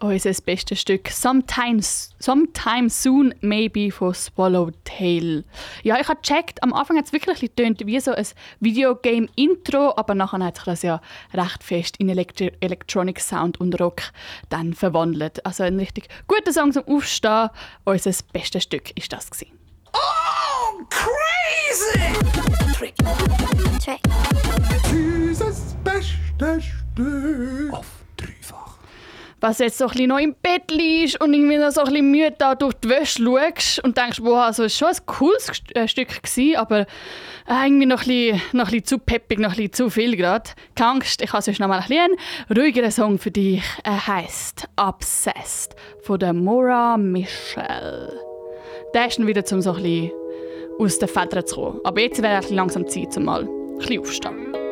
unser bestes Stück Sometime Soon Maybe von Swallowtail. Ja, ich habe gecheckt, am Anfang hat es wirklich getönt wie so ein Videogame-Intro, aber nachher hat sich das ja recht fest in Electronic Sound und Rock dann verwandelt. Also ein richtig guter Song zum Aufstehen. Unser bestes Stück ist das gewesen. Oh, crazy! Trick. Dieses beste Stück auf dreifach. Was jetzt so ein bisschen noch im Bett liegst und irgendwie noch so ein bisschen müde da durch die Wäsche schaust und denkst, wow, also es war schon ein cooles Stück gewesen, aber irgendwie noch ein bisschen zu peppig, noch ein bisschen zu viel gerade. Keine Angst, ich habe sonst noch mal ein bisschen einen ruhigeren Song für dich. Er heisst «Obsessed» von der Maura Michelle. Der ist dann wieder, um so ein bisschen aus den Federn zu kommen. Aber jetzt wäre es langsam Zeit, um mal ein bisschen aufzustehen.